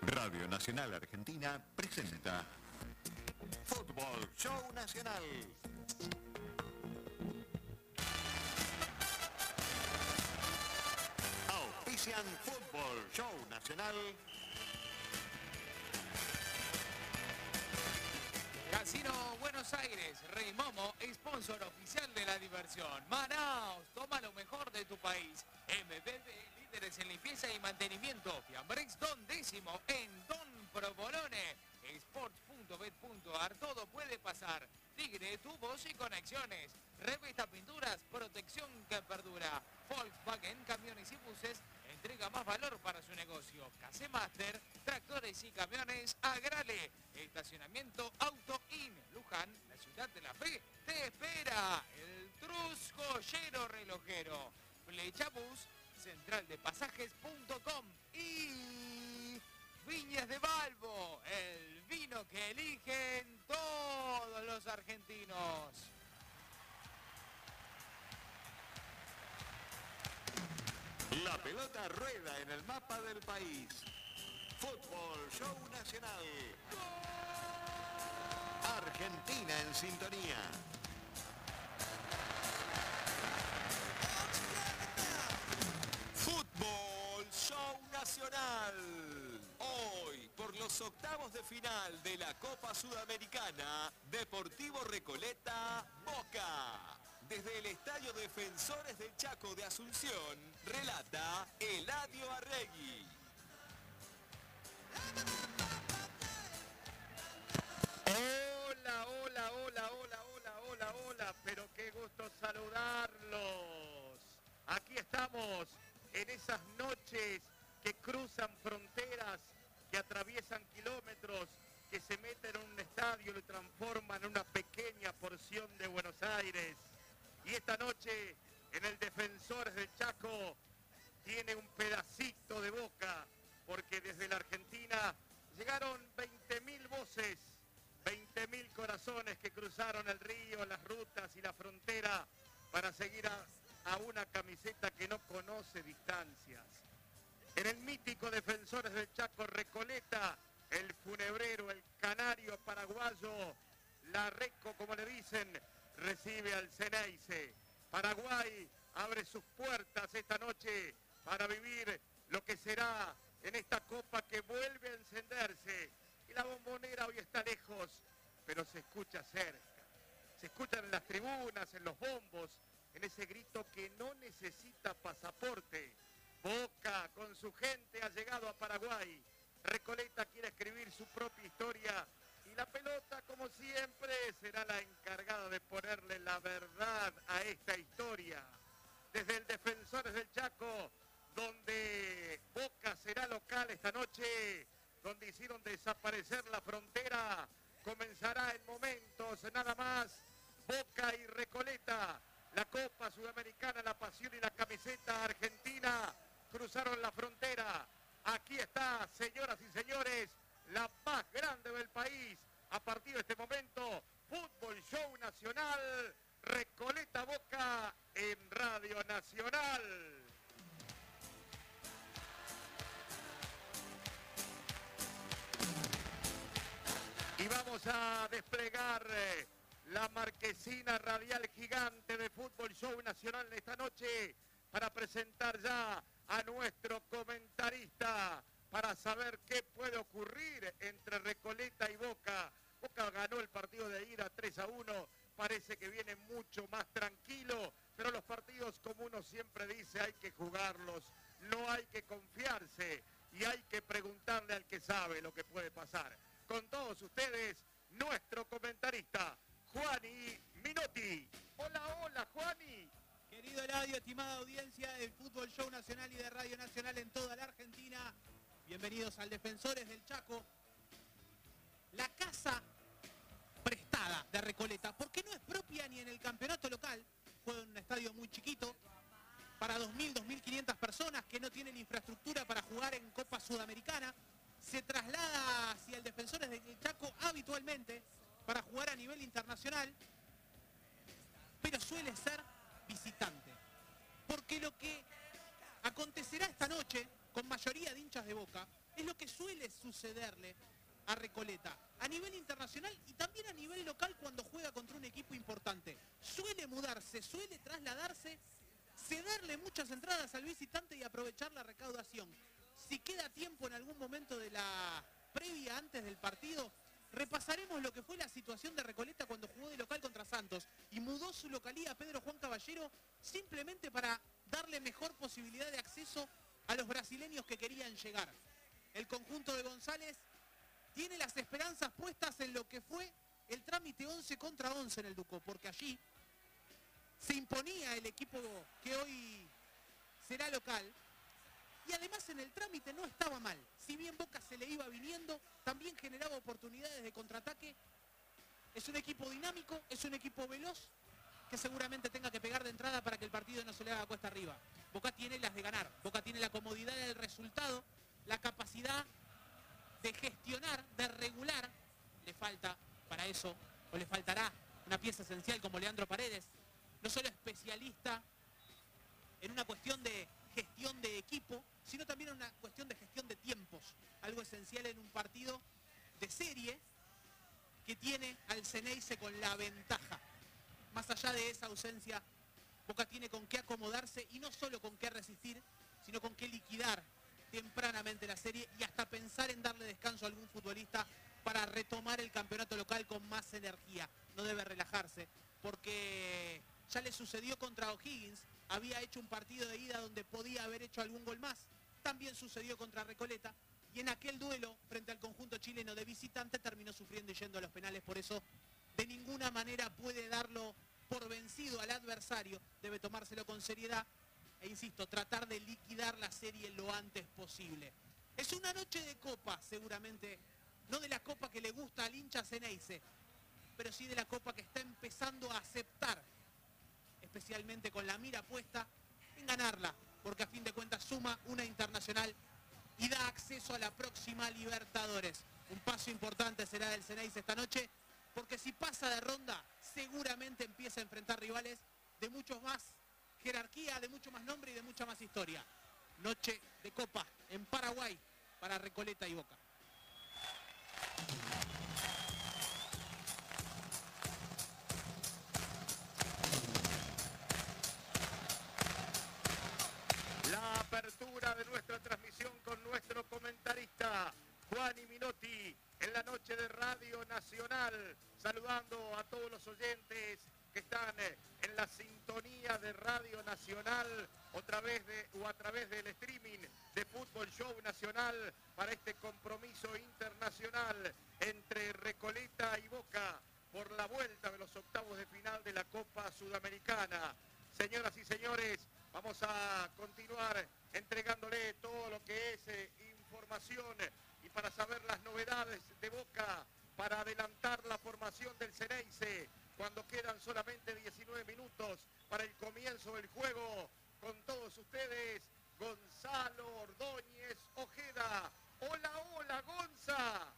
Radio Nacional Argentina presenta Fútbol Show Nacional. Auspician Fútbol Show Nacional. Casino Buenos Aires, Rey Momo, sponsor oficial de la diversión. Manaos, toma lo mejor de tu país. MBB, líderes en limpieza y mantenimiento. Fiambrex Don Décimo en Don Provolone. Sports.bet.ar, todo puede pasar. Tigre, tubos y conexiones. Revista Pinturas, protección que perdura. Volkswagen, camiones y buses, entrega más valor para su negocio. Casemaster, tractores y camiones, Agrale. Estacionamiento Auto In. Luján, la ciudad de la fe, te espera. El Trus Joyero Relojero. Flechabus, centraldepasajes.com y Viñas de Balbo, el vino que eligen todos los argentinos. La pelota rueda en el mapa del país. Fútbol Show Nacional. Argentina en sintonía. Fútbol Show Nacional. Hoy, por los octavos de final de la Copa Sudamericana, Deportivo Recoleta, Boca. Desde el Estadio Defensores del Chaco de Asunción, relata Eladio Arregui. Hola, hola, hola, hola, hola, hola, hola, pero qué gusto saludarlos. Aquí estamos en esas noches que cruzan fronteras, que atraviesan kilómetros, que se meten en un estadio y lo transforman en una pequeña porción de Buenos Aires. Y esta noche, en el Defensores del Chaco, tiene un pedacito de Boca, porque desde la Argentina llegaron 20.000 voces, 20.000 corazones que cruzaron el río, las rutas y la frontera para seguir a una camiseta que no conoce distancias. En el mítico Defensores del Chaco, Recoleta, el funebrero, el canario paraguayo, la Reco, como le dicen, recibe al Ceneice. Paraguay abre sus puertas esta noche para vivir lo que será en esta copa que vuelve a encenderse. Y la Bombonera hoy está lejos, pero se escucha cerca. Se escuchan en las tribunas, en los bombos, en ese grito que no necesita pasaporte. Boca con su gente ha llegado a Paraguay. Recoleta quiere escribir su propia historia. Y la pelota, como siempre, será la encargada de ponerle la verdad a esta historia. Desde el Defensores del Chaco, donde Boca será local esta noche, donde hicieron desaparecer la frontera, comenzará en momentos nada más Boca y Recoleta. La Copa Sudamericana, la pasión y la camiseta argentina cruzaron la frontera. Aquí está, señoras y señores, la más grande del país. A partir de este momento, Fútbol Show Nacional, Recoleta Boca en Radio Nacional. Y vamos a desplegar la marquesina radial gigante de Fútbol Show Nacional esta noche para presentar ya a nuestro comentarista para saber qué puede ocurrir entre Recoleta y Boca. Boca ganó el partido de ida 3-1, parece que viene mucho más tranquilo, pero los partidos, como uno siempre dice, hay que jugarlos, no hay que confiarse y hay que preguntarle al que sabe lo que puede pasar. Con todos ustedes, nuestro comentarista, Juani Minotti. Hola, hola, Juani. Querido Eladio, estimada audiencia del Fútbol Show Nacional y de Radio Nacional en toda la Argentina, bienvenidos al Defensores del Chaco. La casa prestada de Recoleta, porque no es propia ni en el campeonato local, juega en un estadio muy chiquito, para 2.000, 2.500 personas que no tienen infraestructura para jugar en Copa Sudamericana, se traslada hacia el Defensores del Chaco habitualmente para jugar a nivel internacional, pero suele ser visitante. Porque lo que acontecerá esta noche, con mayoría de hinchas de Boca, Es lo que suele sucederle a Recoleta, a nivel internacional y también a nivel local cuando juega contra un equipo importante. Suele mudarse, suele trasladarse, cederle muchas entradas al visitante y aprovechar la recaudación. Si queda tiempo en algún momento de la previa antes del partido, repasaremos lo que fue la situación de Recoleta cuando jugó de local contra Santos y mudó su localía a Pedro Juan Caballero simplemente para darle mejor posibilidad de acceso a los brasileños que querían llegar. El conjunto de González tiene las esperanzas puestas en lo que fue el trámite 11 contra 11 en el Ducó, porque allí se imponía el equipo que hoy será local y además en el trámite no estaba mal. Si bien Boca se le iba viniendo, también generaba oportunidades de contraataque. Es un equipo dinámico, es un equipo veloz que seguramente tenga que pegar de entrada para que el partido no se le haga cuesta arriba. Boca tiene las de ganar, Boca tiene la comodidad del resultado, la capacidad de gestionar, de regular. Le falta para eso, o le faltará una pieza esencial como Leandro Paredes, no solo especialista en una cuestión de gestión de equipo, sino también en una cuestión de gestión de tiempos, algo esencial en un partido de serie que tiene al Ceneice con la ventaja. Más allá de esa ausencia, Boca tiene con qué acomodarse y no solo con qué resistir, sino con qué liquidar tempranamente la serie y hasta pensar en darle descanso a algún futbolista para retomar el campeonato local con más energía. No debe relajarse, porque ya le sucedió contra O'Higgins, había hecho un partido de ida donde podía haber hecho algún gol más, también sucedió contra Recoleta, y en aquel duelo frente al conjunto chileno de visitante terminó sufriendo y yendo a los penales. Por eso de ninguna manera puede darlo por vencido al adversario, debe tomárselo con seriedad e insisto, tratar de liquidar la serie lo antes posible. Es una noche de copa, seguramente, no de la copa que le gusta al hincha Ceneice, pero sí de la copa que está empezando a aceptar, especialmente con la mira puesta en ganarla, porque a fin de cuentas suma una internacional y da acceso a la próxima Libertadores. Un paso importante será del Ceneice esta noche, porque si pasa de ronda, seguramente empieza a enfrentar rivales de muchos más jerarquía, de mucho más nombre y de mucha más historia. Noche de copa en Paraguay para Recoleta y Boca. La apertura de nuestra transmisión con nuestro comentarista Juan Minotti en la noche de Radio Nacional, saludando a todos los oyentes que están en la sintonía de Radio Nacional o a través del streaming de Fútbol Show Nacional para este compromiso internacional entre Recoleta y Boca por la vuelta de los octavos de final de la Copa Sudamericana. Señoras y señores, vamos a continuar entregándole todo lo que es información y para saber las novedades de Boca, para adelantar la formación del Ceneice, cuando quedan solamente 19 minutos para el comienzo del juego. Con todos ustedes, Gonzalo Ordóñez Ojeda. Hola, hola, Gonza.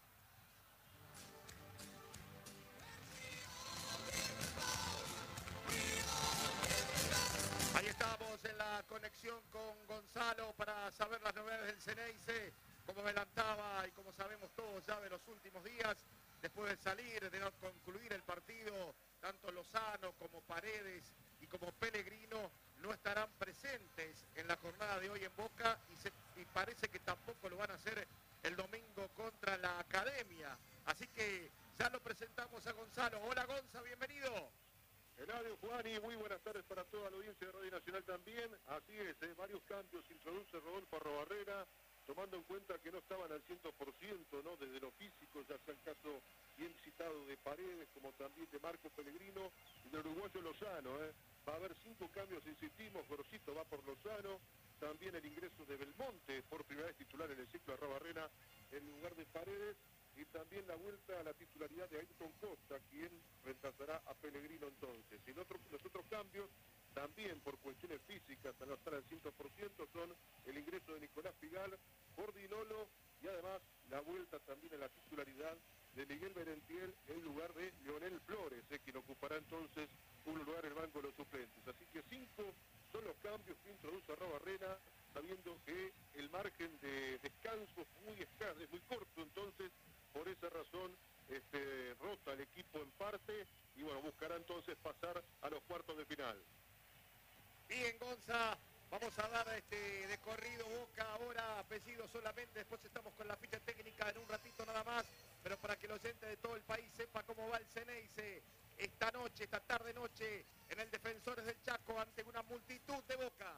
Ahí estamos en la conexión con Gonzalo para saber las novedades del Ceneice, como adelantaba y como sabemos todos ya de los últimos días, después de salir, de no concluir el partido, tanto Lozano como Paredes y como Pellegrino no estarán presentes en la jornada de hoy en Boca y parece que tampoco lo van a hacer el domingo contra la Academia. Así que ya lo presentamos a Gonzalo. Hola Gonza, bienvenido. Eladio, Juan, y muy buenas tardes para toda la audiencia de Radio Nacional también. Así es, varios cambios introduce Rodolfo Arrobarrena, tomando en cuenta que no estaban al 100%, ¿no? Desde lo físico, ya sea el caso bien citado de Paredes, como también de Marco Pellegrino y del uruguayo Lozano, Va a haber 5 cambios, insistimos, Gorosito va por Lozano, también el ingreso de Belmonte, por primera vez titular en el ciclo Arrobarrena, en lugar de Paredes, y también la vuelta a la titularidad de Ayrton Costa, quien reemplazará a Pellegrino entonces. Y los otros cambios, también por cuestiones físicas, al no estar al 100%, son el ingreso de Nicolás Figal por Dinolo y además la vuelta también a la titularidad de Miguel Merentiel en lugar de Leonel Flores, quien ocupará entonces un lugar en el banco de los suplentes. Así que 5 son los cambios que introduce Arrobarrena, sabiendo que el margen de descanso es muy escaso atrás, es muy corto, entonces por esa razón rota el equipo en parte y bueno, buscará entonces pasar a los cuartos de final. Bien, Gonza, vamos a dar de corrido Boca ahora, apellido solamente, después estamos con la ficha técnica en un ratito nada más, pero para que el oyente de todo el país sepa cómo va el Ceneice esta noche, esta tarde-noche, en el Defensores del Chaco, ante una multitud de Boca.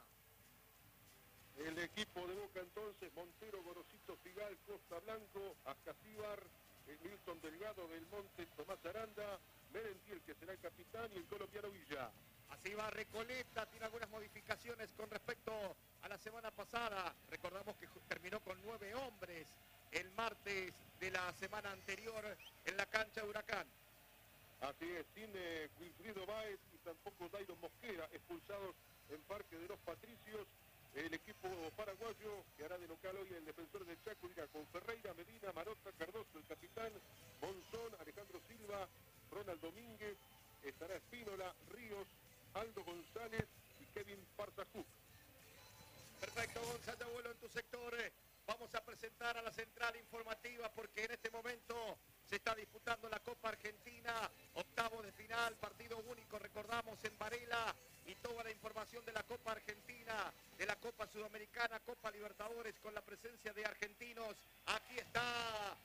El equipo de Boca entonces, Montero, Gorosito, Figal, Costa Blanco, Ascasíbar, Milton Delgado, Del Monte, Tomás Aranda, Merentiel, que será el capitán, y el colombiano Villa. Así va Recoleta, tiene algunas modificaciones con respecto a la semana pasada. Recordamos que terminó con 9 hombres el martes de la semana anterior en la cancha de Huracán. Así es, sin Wilfrido Báez y tampoco Dairo Mosquera, expulsados en Parque de los Patricios. El equipo paraguayo que hará de local hoy el Defensor del Chaco irá con Ferreira, Medina, Marota, Cardoso, el capitán, Monzón, Alejandro Silva, Ronald Domínguez, estará Espínola, Ríos, Aldo González y Kevin Partajuk. Perfecto, Gonzalo, vuelo en tu sector. Vamos a presentar a la central informativa porque en este momento se está disputando la Copa Argentina, octavo de final, partido único, recordamos, en Varela, y toda la información de la Copa Argentina, de la Copa Sudamericana, Copa Libertadores, con la presencia de argentinos. Aquí está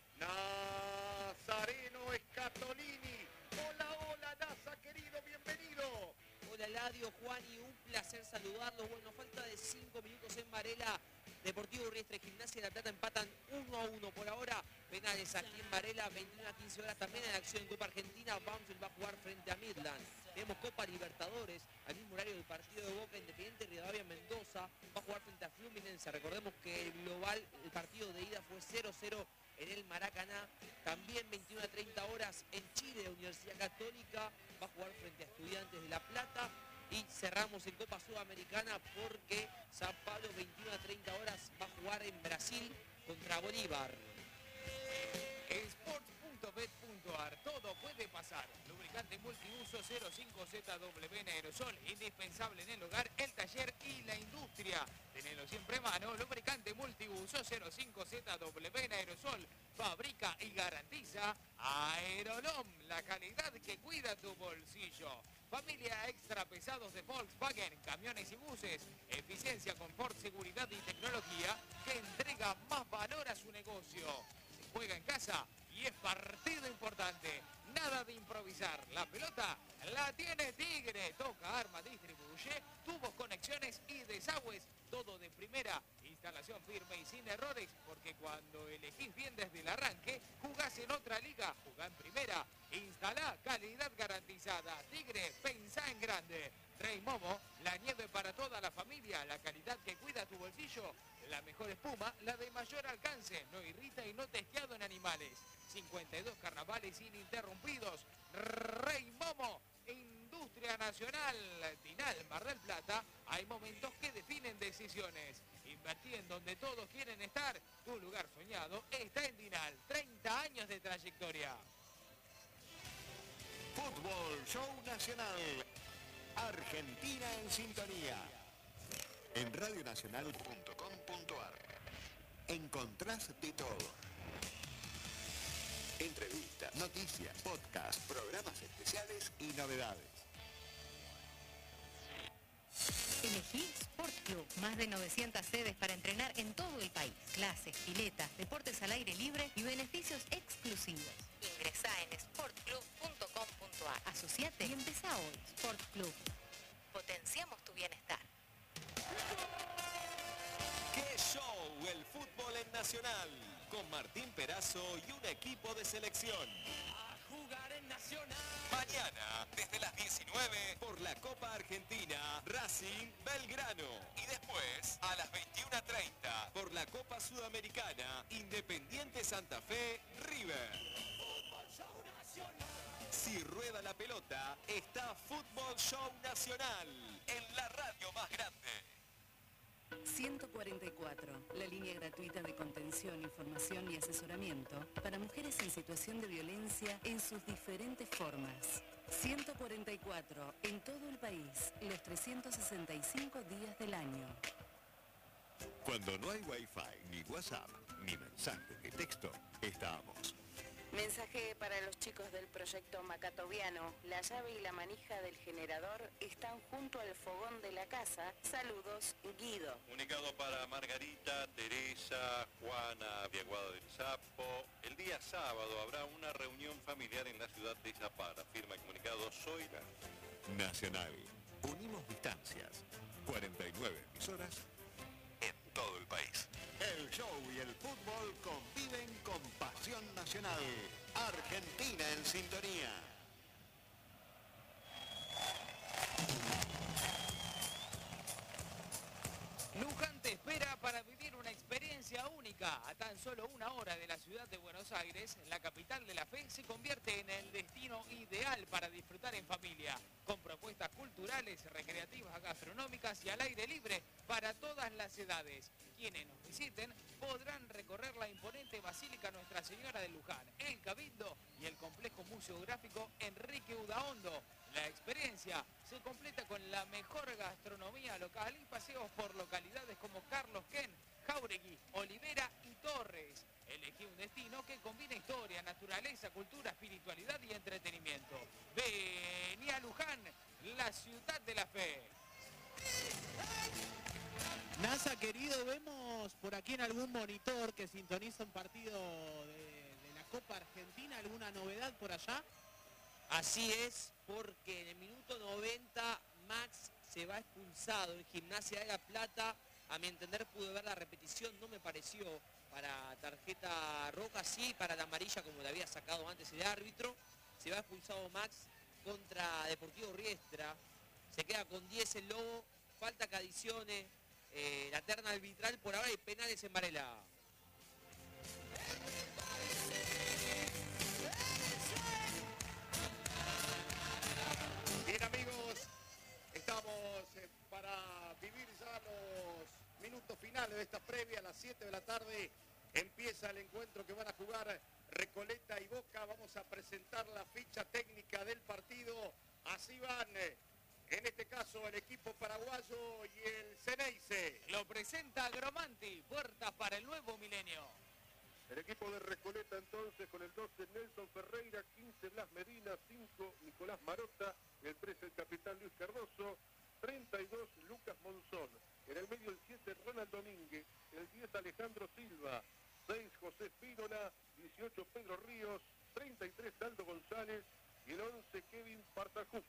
Nazareno Scatolini. Hola, hola, Naza, querido, bienvenido. Hola, Ladio, Juan, y un placer saludarlos. Bueno, falta de 5 minutos en Varela. Deportivo Urriestre y Gimnasia de La Plata empatan 1-1 por ahora. Penales aquí en Varela, 21 a 15 horas. También en acción en Copa Argentina, Banfield va a jugar frente a Midland. Tenemos Copa Libertadores, al mismo horario del partido de Boca, Independiente Rivadavia Mendoza va a jugar frente a Fluminense. Recordemos que el global, el partido de ida fue 0-0 en el Maracaná. También 21 a 30 horas en Chile, la Universidad Católica va a jugar frente a Estudiantes de La Plata. Y cerramos en Copa Sudamericana porque San Pablo 21 a 30 horas va a jugar en Brasil contra Bolívar. Sports.bet.ar, todo puede pasar. Lubricante multiuso 05ZW en aerosol, indispensable en el hogar, el taller y la industria. Tenelo siempre a mano. Lubricante multiuso 05ZW en aerosol, fabrica y garantiza Aerolom, la calidad que cuida tu bolsillo. Familia extra pesados de Volkswagen, camiones y buses. Eficiencia, confort, seguridad y tecnología que entrega más valor a su negocio. Se juega en casa y es partido importante. Nada de improvisar. La pelota la tiene Tigre. Toca, arma, distribuye. Tubos, conexiones y desagües. Todo de primera. Instalación firme y sin errores. Porque cuando elegís bien desde el arranque, jugás en otra liga. Jugá en primera. Instalá, calidad garantizada. Tigre, pensá en grande. Rey Momo, la nieve para toda la familia. La calidad que cuida tu bolsillo. La mejor espuma, la de mayor alcance. No irrita y no testeado en animales. 52 carnavales ininterrumpidos. Rey Momo, Industria Nacional. Tinal, Mar del Plata. Hay momentos que definen decisiones. Invertí en donde todos quieren estar. Tu lugar soñado está en Tinal. 30 años de trayectoria. Fútbol Show Nacional. Argentina en sintonía. En radionacional.com.ar encontrás de todo. Entrevistas, noticias, podcasts, programas especiales y novedades. Elegí Sport Club, más de 900 sedes para entrenar en todo el país. Clases, piletas, deportes al aire libre y beneficios exclusivos. Ingresá en sportclub.com.ar. Asociate y empezá hoy. Sport Club. Potenciamos tu bienestar. ¡Qué show! El fútbol en Nacional. Con Martín Perazo y un equipo de selección. A jugar en Nacional. Mañana, desde las 19, por la Copa Argentina, Racing Belgrano. Y después, a las 21:30, por la Copa Sudamericana, Independiente Santa Fe, River. Si rueda la pelota, está Fútbol Show Nacional, en la radio más grande. 144, la línea gratuita de contención, información y asesoramiento para mujeres en situación de violencia en sus diferentes formas. 144, en todo el país, los 365 días del año. Cuando no hay Wi-Fi ni WhatsApp, ni mensaje de texto, estamos. Mensaje para los chicos del proyecto Macatoviano. La llave y la manija del generador están junto al fogón de la casa. Saludos, Guido. Comunicado para Margarita, Teresa, Juana, Viaguada del Sapo. El día sábado habrá una reunión familiar en la ciudad de Zapara. Firma el comunicado Zoila. Nacional. Unimos distancias. 49 emisoras en todo el país. El show y el fútbol conviven con pasión nacional. Argentina en sintonía. Luján te espera para vivir una experiencia única. A tan solo 1 hora de la ciudad de Buenos Aires, la capital de la fe se convierte en el destino ideal para disfrutar en familia, con propuestas culturales, recreativas, gastronómicas y al aire libre para todas las edades. Quienes nos visiten podrán recorrer la imponente Basílica Nuestra Señora de Luján, el Cabildo y el complejo museográfico Enrique Udaondo. La experiencia se completa con la mejor gastronomía local y paseos por localidades como Carlos Ken, Jáuregui, Olivera y Torres. Elegí un destino que combina historia, naturaleza, cultura, espiritualidad y entretenimiento. Vení a Luján, la ciudad de la fe. NASA, querido, vemos por aquí en algún monitor que sintoniza un partido de la Copa Argentina. ¿Alguna novedad por allá? Así es, porque en el minuto 90 Max se va expulsado en Gimnasia de La Plata. A mi entender pude ver la repetición, no me pareció para tarjeta roja, sí, para la amarilla como la había sacado antes el árbitro. Se va expulsado Max contra Deportivo Riestra. Se queda con 10 el Lobo, falta que adicione la terna arbitral. Por ahora hay penales en Varela. Bien, amigos, estamos para vivir ya los minutos finales de esta previa. A las 7 de la tarde empieza el encuentro que van a jugar Recoleta y Boca. Vamos a presentar la ficha técnica del partido. Así van, en este caso, el equipo paraguayo y el Ceneice. Lo presenta Gromanti, puertas para el nuevo milenio. El equipo de Recoleta entonces con el 12 Nelson Ferreira, 15 Blas Medina, 5 Nicolás Marota, el 13 el capitán Luis Cardoso, 32 Lucas Monzón, en el medio el 7 Ronald Domínguez, el 10 Alejandro Silva, 6 José Spínola, 18 Pedro Ríos, 33 Aldo González y el 11 Kevin Partajuc.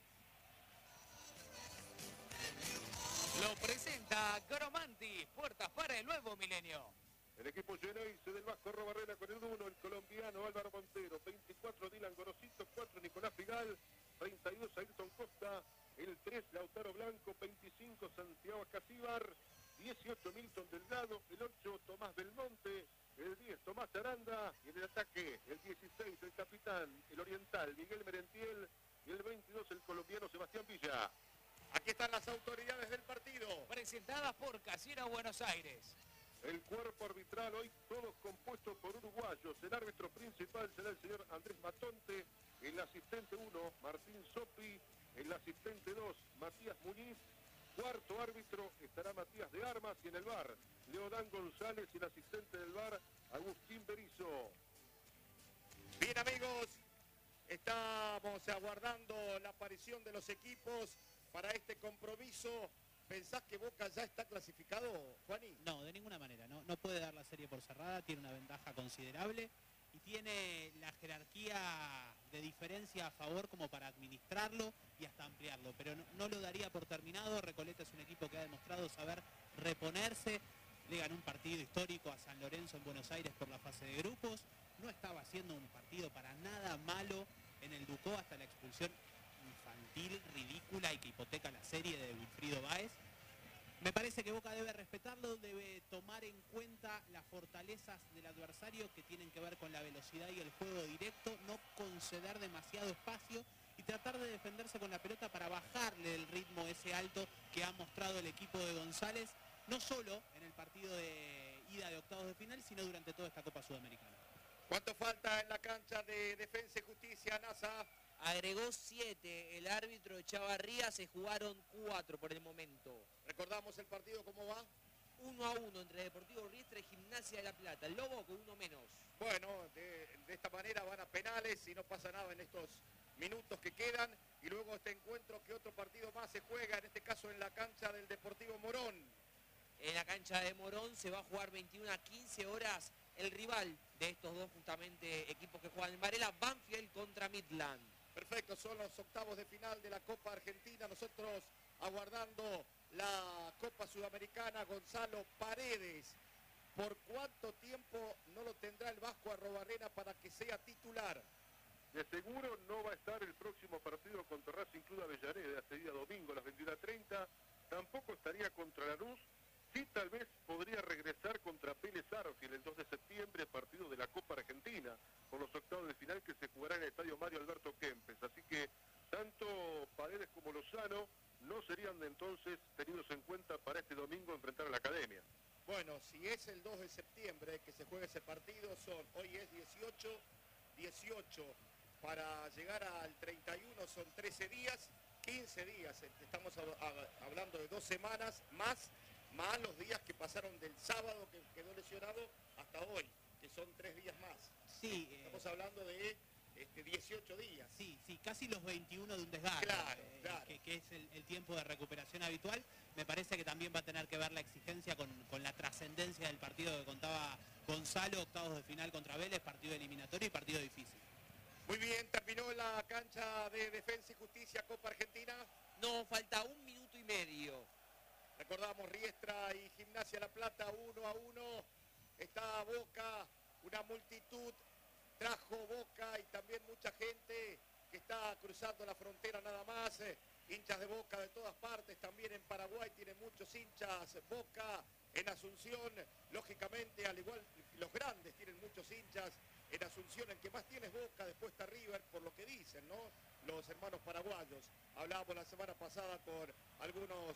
Lo presenta Gromanti, puertas para el nuevo milenio. El equipo Ceneice del Vasco Robarrera con el 1, el colombiano Álvaro Montero, 24 Dylan Gorosito, 4 Nicolás Figal, 32 Ayrton Costa, el 3 Lautaro Blanco, 25 Santiago Casíbar, 18 Milton Delgado, el 8 Tomás Belmonte, el 10 Tomás Aranda y en el ataque el 16 el capitán, el oriental Miguel Merentiel y el 22 el colombiano Sebastián Villa. Aquí están las autoridades del partido. Presentadas por Casino Buenos Aires. El cuerpo arbitral hoy todos compuestos por uruguayos. El árbitro principal será el señor Andrés Matonte, el asistente 1 Martín Sopi, el asistente 2 Matías Muñiz, cuarto árbitro estará Matías de Armas y en el VAR Leodán González y el asistente del VAR Agustín Berizzo. Bien, amigos, estamos aguardando la aparición de los equipos para este compromiso. ¿Pensás que Boca ya está clasificado, Juani? No, de ninguna manera. No puede dar la serie por cerrada, tiene una ventaja considerable y tiene la jerarquía de diferencia a favor como para administrarlo y hasta ampliarlo, pero no lo daría por terminado. Recoleta es un equipo que ha demostrado saber reponerse. Le ganó un partido histórico a San Lorenzo en Buenos Aires por la fase de grupos. No estaba haciendo un partido para nada malo en el Ducó hasta la expulsión infantil, ridícula y que hipoteca la serie de Wilfrido Báez. Me parece que Boca debe respetarlo, debe tomar en cuenta las fortalezas del adversario que tienen que ver con la velocidad y el juego directo, no conceder demasiado espacio y tratar de defenderse con la pelota para bajarle el ritmo ese alto que ha mostrado el equipo de González, no solo en el partido de ida de octavos de final, sino durante toda esta Copa Sudamericana. ¿Cuánto falta en la cancha de Defensa y Justicia, NASA? Agregó 7, el árbitro Echavarría, se jugaron 4 por el momento. Recordamos el partido, ¿cómo va? 1-1 entre Deportivo Riestra y Gimnasia de La Plata. El Lobo con uno menos. Bueno, de esta manera van a penales y no pasa nada en estos minutos que quedan. Y luego este encuentro, que otro partido más se juega, en este caso en la cancha del Deportivo Morón. En la cancha de Morón se va a jugar 21 a 15 horas el rival de estos dos justamente equipos que juegan en Varela, Banfield contra Midland. Perfecto, son los octavos de final de la Copa Argentina. Nosotros aguardando la Copa Sudamericana. Gonzalo Paredes, ¿por cuánto tiempo no lo tendrá el Vasco Arrobarrena para que sea titular? De seguro no va a estar el próximo partido contra Racing Club Avellaneda, este día domingo a las 21:30. Tampoco estaría contra Lanús. Sí, tal vez podría regresar contra Vélez Arfiel el 2 de septiembre, partido de la Copa Argentina, por los octavos de final que se jugará en el Estadio Mario Alberto Kempes. Así que tanto Paredes como Lozano no serían de entonces tenidos en cuenta para este domingo enfrentar a la Academia. Bueno, si es el 2 de septiembre que se juega ese partido, hoy es 18, para llegar al 31 son 13 días, 15 días, estamos hablando de 2 semanas más los días que pasaron del sábado que quedó lesionado hasta hoy, que son 3 días más. Sí. Estamos hablando de 18 días. Sí, casi los 21 de un desgarro. Claro. Que es el tiempo de recuperación habitual. Me parece que también va a tener que ver la exigencia con la trascendencia del partido que contaba Gonzalo, octavos de final contra Vélez, partido eliminatorio y partido difícil. Muy bien, terminó la cancha de Defensa y Justicia Copa Argentina. No, falta 1 minuto y medio. Recordamos Riestra y Gimnasia La Plata 1-1. Está Boca, una multitud trajo Boca y también mucha gente que está cruzando la frontera nada más. Hinchas de Boca de todas partes, también en Paraguay tiene muchos hinchas Boca, en Asunción, lógicamente, al igual los grandes tienen muchos hinchas en Asunción. El que más tiene es Boca, después está River, por lo que dicen, ¿no? Los hermanos paraguayos. Hablábamos la semana pasada con algunos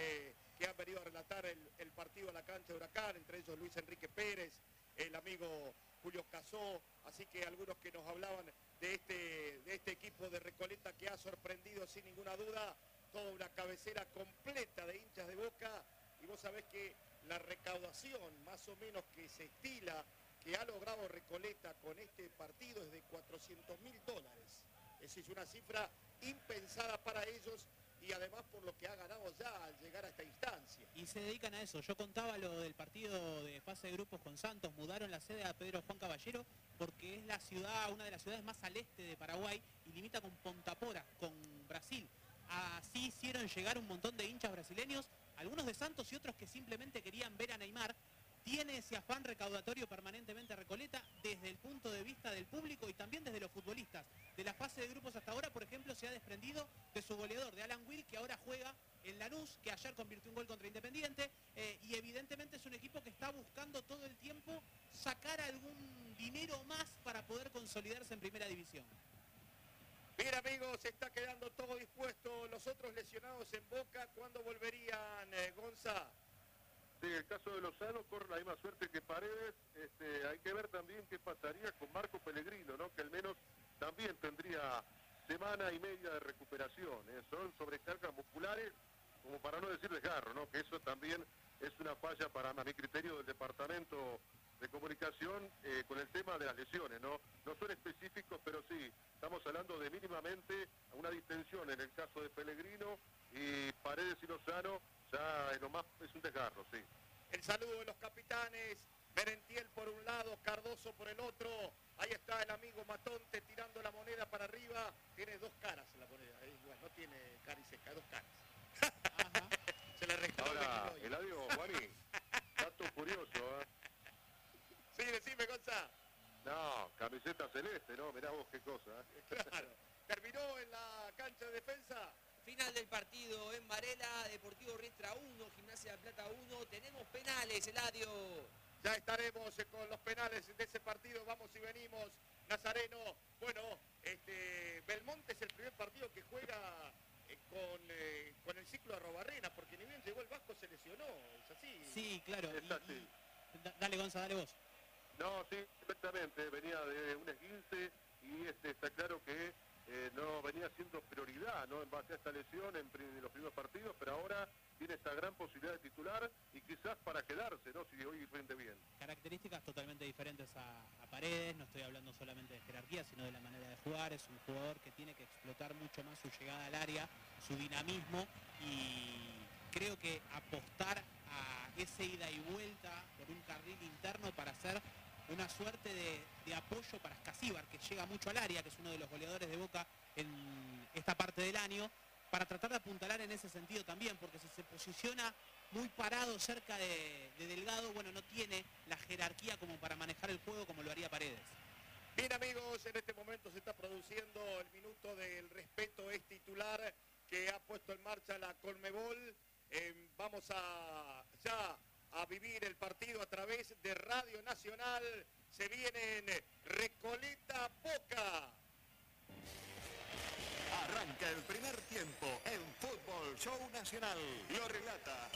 que han venido a relatar el partido a la cancha de Huracán, entre ellos Luis Enrique Pérez, el amigo Julio Casó, así que algunos que nos hablaban de este equipo de Recoleta que ha sorprendido sin ninguna duda, toda una cabecera completa de hinchas de Boca, y vos sabés que la recaudación más o menos que se estila, que ha logrado Recoleta con este partido es de $400.000. Esa es una cifra impensada para ellos y además por lo que ha ganado ya al llegar a esta instancia. Y se dedican a eso. Yo contaba lo del partido de fase de grupos con Santos. Mudaron la sede a Pedro Juan Caballero porque es la ciudad, una de las ciudades más al este de Paraguay y limita con Ponta Porã, con Brasil. Así hicieron llegar un montón de hinchas brasileños, algunos de Santos y otros que simplemente querían ver a Neymar. Tiene ese afán recaudatorio permanentemente Recoleta desde el punto de vista del público y también desde los futbolistas. De la fase de grupos hasta ahora, por ejemplo, se ha desprendido de su goleador, de Alan Will, que ahora juega en Lanús, que ayer convirtió un gol contra Independiente, y evidentemente es un equipo que está buscando todo el tiempo sacar algún dinero más para poder consolidarse en primera división. Bien, amigos, está quedando todo dispuesto. Los otros lesionados en Boca, ¿cuándo volverían, Gonza? Sí, el caso de Lozano corre la misma suerte que Paredes. Hay que ver también qué pasaría con Marco Pellegrino, ¿no? Que al menos también tendría semana y media de recuperación. Son sobrecargas musculares, como para no decir desgarro, ¿no? Que eso también es una falla para mi criterio del departamento de comunicación con el tema de las lesiones, ¿no? No son específicos, pero sí, estamos hablando de mínimamente una distensión en el caso de Pellegrino, y Paredes y Lozano ya es un desgarro, sí. El saludo de los capitanes, Merentiel por un lado, Cardoso por el otro. Ahí está el amigo Matonte tirando la moneda para arriba. Tiene 2 caras la moneda, igual, no tiene cara y seca, 2 caras. Ajá. Se le regaló. Ahora, Eladio, Juani, dato curioso, ¿eh? Sí, decime, Gonza. No, camiseta celeste, ¿no? Mirá vos qué cosa, ¿eh? Claro. Terminó en la cancha de defensa. Final del partido en Varela, Deportivo Riestra 1, Gimnasia de La Plata 1. Tenemos penales, Eladio. Ya estaremos con los penales de ese partido, vamos y venimos. Nazareno, bueno, Belmonte es el primer partido que juega con el ciclo de Arrobarrena, porque ni bien llegó el Vasco se lesionó, ¿es así? Sí, claro. Es así. Dale, Gonza, dale vos. No, sí, perfectamente, venía de un esguince y está claro que no venía siendo prioridad, ¿no? En base a esta lesión en los primeros partidos, pero ahora tiene esta gran posibilidad de titular y quizás para quedarse, ¿no? Si hoy rinde bien. Características totalmente diferentes a Paredes, no estoy hablando solamente de jerarquía, sino de la manera de jugar. Es un jugador que tiene que explotar mucho más su llegada al área, su dinamismo, y creo que apostar a ese ida y vuelta por un carril interno para hacer una suerte de apoyo para Escasíbar, que llega mucho al área, que es uno de los goleadores de Boca en esta parte del año, para tratar de apuntalar en ese sentido también, porque si se posiciona muy parado cerca de Delgado, bueno, no tiene la jerarquía como para manejar el juego como lo haría Paredes. Bien, amigos, en este momento se está produciendo el minuto del respeto, es titular que ha puesto en marcha la Conmebol. Vamos ya a vivir el partido a través de Radio Nacional. Se vienen Recoleta Boca. Arranca el primer tiempo en Fútbol Show Nacional. Lo relata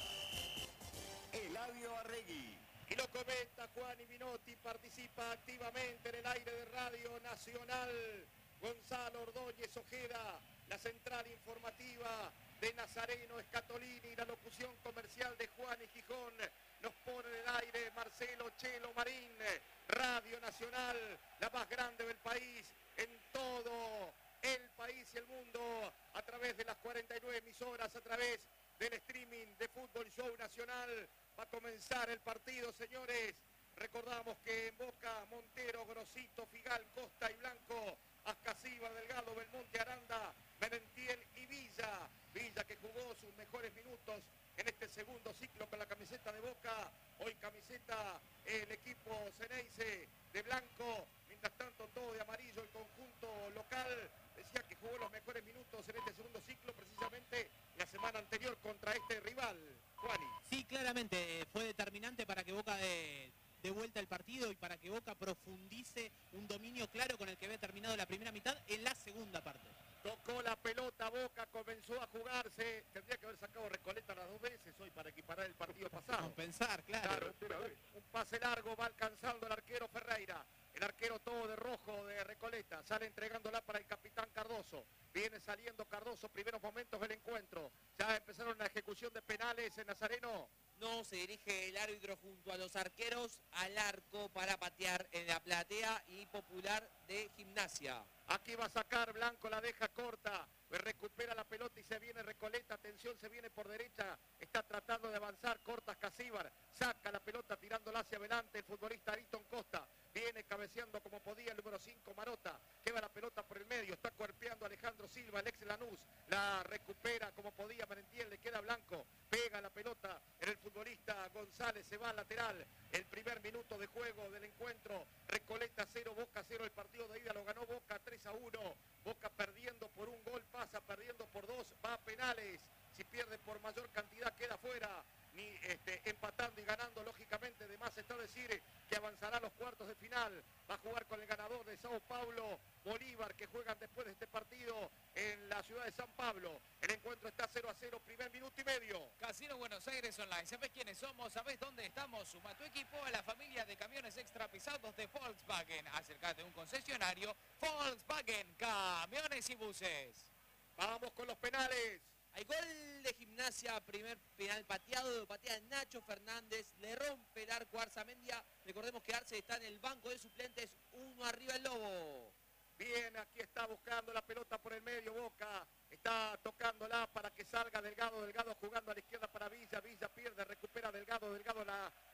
Eladio Arregui. Y lo comenta Juan Minotti, participa activamente en el aire de Radio Nacional. Gonzalo Ordóñez Ojeda, la central informativa de Nazareno Escatolini, la locución comercial de Juan y Gijón. Nos pone en el aire Marcelo Chelo Marín. Radio Nacional, la más grande del país, en todo el país y el mundo, a través de las 49 emisoras, a través del streaming de Fútbol Show Nacional. Va a comenzar el partido, señores. Recordamos que en Boca, Montero, Grosito, Figal, Costa y Blanco, Ascasíbar, Delgado, Belmonte, Aranda, Merentiel y Villa. Villa que jugó sus mejores minutos en este segundo ciclo con la camiseta de Boca. Hoy camiseta el equipo Ceneice de blanco. Mientras tanto todo de amarillo el conjunto local. Decía que jugó los mejores minutos en este segundo ciclo, precisamente la semana anterior contra este rival, Juani. Sí, claramente fue determinante para que Boca de vuelta el partido y para que Boca profundice un dominio claro con el que había terminado la primera mitad en la segunda parte. Tocó la pelota Boca, comenzó a jugarse. Tendría que haber sacado Recoleta las 2 veces hoy para equiparar el partido pasado. Compensar, claro. Un pase largo, va alcanzando el arquero Ferreira. El arquero todo de rojo de Recoleta. Sale entregándola para el capitán Cardoso. Viene saliendo Cardoso, primeros momentos del encuentro. Ya empezaron la ejecución de penales en Nazareno. No, se dirige el árbitro junto a los arqueros al arco para patear en la platea y popular de Gimnasia. Aquí va a sacar Blanco, la deja corta. Recupera la pelota y se viene Recoleta. Atención, se viene por derecha. Está tratando de avanzar. Corta Escasíbar. Saca la pelota tirándola hacia adelante el futbolista Ayrton Costa. Viene cabeceando como podía el número 5 Marota. Queda la pelota por el medio. Está cuerpeando Alejandro Silva, el ex Lanús. La recupera como podía Merentiel. Le queda Blanco. Pega la pelota en el futbolista González. Se va al lateral. El primer minuto de juego del encuentro. Recoleta 0, Boca 0. El partido de ida lo ganó Boca 3-1. Boca perdiendo por un gol, pasa perdiendo por 2. Va a penales. Si pierde por mayor cantidad queda fuera. Ni empatando y ganando, lógicamente, de más está decir que avanzará a los cuartos de final. Va a jugar con el ganador de Sao Paulo, Bolívar, que juegan después de este partido en la ciudad de San Pablo. El encuentro está 0-0, primer minuto y medio. Casino Buenos Aires Online. ¿Sabés quiénes somos? ¿Sabés dónde estamos? Suma tu equipo a la familia de camiones extra pesados de Volkswagen. Acércate a un concesionario Volkswagen, camiones y buses. Vamos con los penales. Hay gol de Gimnasia, primer penal pateado, patea Nacho Fernández, le rompe el arco a Arzamendia. Recordemos que Arce está en el banco de suplentes, 1 arriba el Lobo. Bien, aquí está buscando la pelota por el medio, Boca. Está tocándola para que salga Delgado, Delgado jugando a la izquierda para Villa, Villa pierde, recupera Delgado, Delgado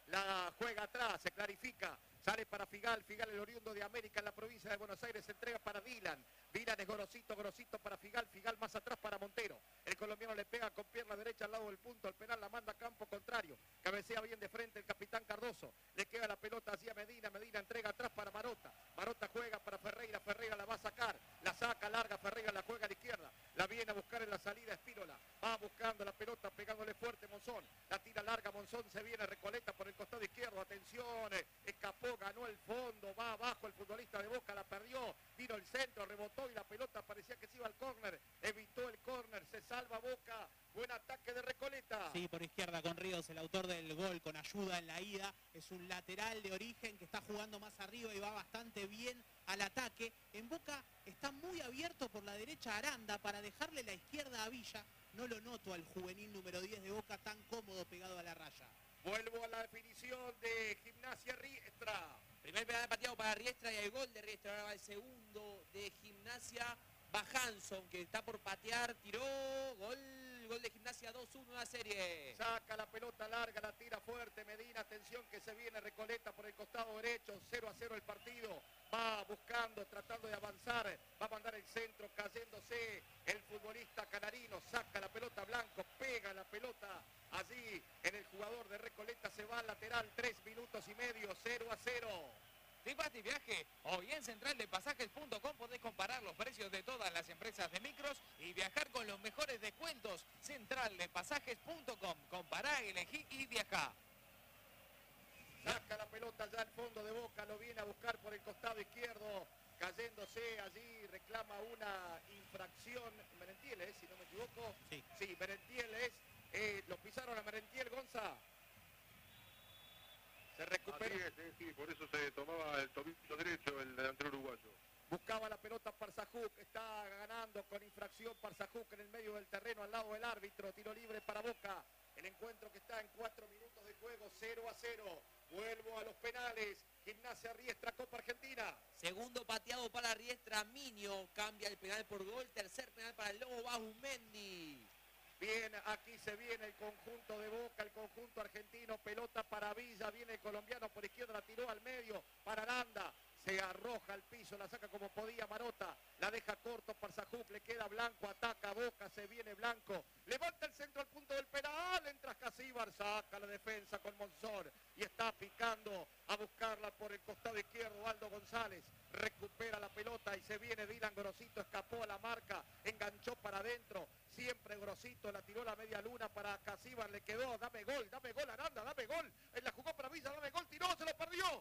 la juega atrás, se clarifica. Sale para Figal, Figal el oriundo de América en la provincia de Buenos Aires, se entrega para Dylan. Dylan es Gorosito, Gorosito para Figal, Figal más atrás para Montero. El colombiano le pega con pierna derecha al lado del punto, el penal la manda a campo contrario. Cabecea bien de frente el capitán Cardoso. Le queda la pelota hacia Medina, Medina entrega atrás para Marota. Marota juega para Ferreira, Ferreira la va a sacar. La saca larga, Ferreira la juega a la izquierda. La viene a buscar en la salida Espínola. Va buscando la pelota, pegándole fuerte Monzón. La tira larga, Monzón se viene, Recoleta por el costado izquierdo. Atención, escapó, ganó ganó el fondo, va abajo el futbolista de Boca, la perdió, vino el centro, rebotó y la pelota parecía que se iba al córner, evitó el córner, se salva Boca, buen ataque de Recoleta. Sí, por izquierda con Ríos, el autor del gol, con ayuda en la ida, es un lateral de origen que está jugando más arriba y va bastante bien al ataque. En Boca está muy abierto por la derecha Aranda para dejarle la izquierda a Villa. No lo noto al juvenil número 10 de Boca tan cómodo pegado a la raya. Vuelvo a la definición de Gimnasia Riestra. Primer penal pateado para Riestra y el gol de Riestra. Ahora va el segundo de Gimnasia. Va Hanson, que está por patear, tiró, gol de Gimnasia, 2-1 la serie. Saca la pelota larga, la tira fuerte Medina, atención que se viene Recoleta por el costado derecho, 0-0 el partido. Va buscando, tratando de avanzar, va a mandar el centro, cayéndose el futbolista canarino, saca la pelota Blanco, pega la pelota allí en el jugador de Recoleta, se va al lateral, 3 minutos y medio, 0-0. Si vas de viaje, hoy en centraldepasajes.com podés comparar los precios de todas las empresas de micros y viajar con los mejores descuentos. Centraldepasajes.com, compará, elegí y viajá. Saca la pelota ya al fondo de Boca, lo viene a buscar por el costado izquierdo, cayéndose allí, reclama una infracción. Merentiel, si no me equivoco. Sí, Merentiel lo pisaron a Merentiel, Gonza. Se recupera. Así es, sí, por eso se tomaba el tobillo derecho el delantero uruguayo. Buscaba la pelota Parsajuk, está ganando con infracción Parsajuk en el medio del terreno al lado del árbitro, tiro libre para Boca. El encuentro que está en 4 minutos de juego, 0-0. Vuelvo a los penales. Gimnasia Riestra, Copa Argentina. Segundo pateado para Riestra, Minio cambia el penal por gol. Tercer penal para el Lobo Bajumendi. Bien, aquí se viene el conjunto de Boca, el conjunto argentino, pelota para Villa, viene el colombiano por izquierda, la tiró al medio para Aranda, se arroja al piso, la saca como podía Marota, la deja corto Parsajuk, le queda Blanco, ataca Boca, se viene Blanco, levanta el centro al punto del penal, entra Casíbar, saca la defensa con Monzón y está picando a buscarla por el costado izquierdo Aldo González, recupera la pelota y se viene Dylan Grosito, escapó a la marca, enganchó para adentro, siempre Grosito, la tiró la media luna para Casíbar, le quedó, dame gol Aranda, dame gol, él la jugó para Villa, dame gol, tiró, se lo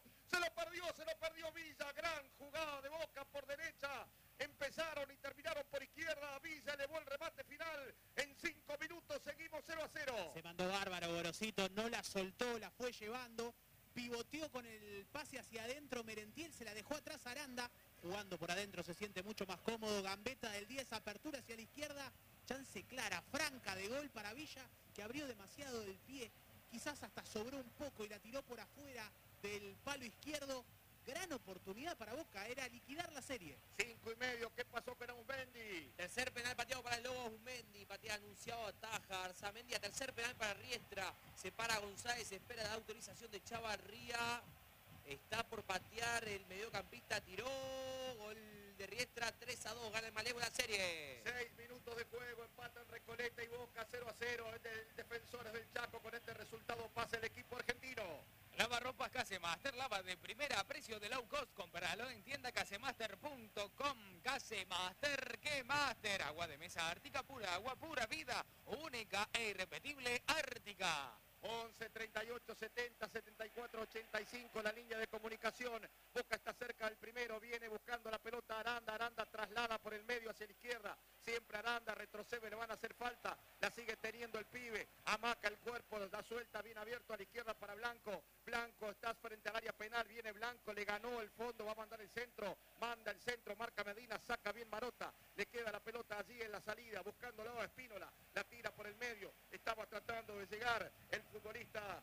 perdió Villa, gran jugada de Boca por derecha, empezaron y terminaron por izquierda, Villa elevó el remate final, en 5 minutos seguimos 0-0. Se mandó bárbaro Grosito, no la soltó, la fue llevando, pivoteó con el pase hacia adentro, Merentiel se la dejó atrás Aranda, jugando por adentro se siente mucho más cómodo, gambeta del 10, apertura hacia la izquierda, chance clara, franca de gol para Villa, que abrió demasiado el pie, quizás hasta sobró un poco y la tiró por afuera del palo izquierdo. Gran oportunidad para Boca, era liquidar la serie. 5 y medio, ¿qué pasó con Auzmendi? Tercer penal pateado para el Lobo Auzmendi, patea anunciado a Taja, Arzamendia, tercer penal para Riestra, se para González, espera la autorización de Chavarría, está por patear el mediocampista, tiró, gol de Riestra, 3-2, gana el Malevo la serie. 6 minutos de juego, empatan Recoleta y Boca 0-0, Defensores del Chaco, con este resultado pasa el equipo argentino. Lavarropas Casemaster, lava de primera a precio de low cost. Compralo en tienda casemaster.com. Casemaster, que master. Agua de mesa Ártica pura, agua pura vida. Única e irrepetible Ártica. 11 38 70 74 85 la línea de comunicación. Boca está cerca del primero, viene buscando la pelota Aranda traslada por el medio hacia la izquierda, siempre Aranda retrocede, le van a hacer falta, la sigue teniendo el pibe, amaca el cuerpo, la suelta bien abierto a la izquierda para Blanco, está frente al área penal, viene Blanco, le ganó el fondo, va a mandar el centro, manda el centro, marca Medina, saca bien Marota, le queda la pelota allí en la salida, buscándolo a Espínola, la tira por el medio, estaba tratando de llegar el futbolista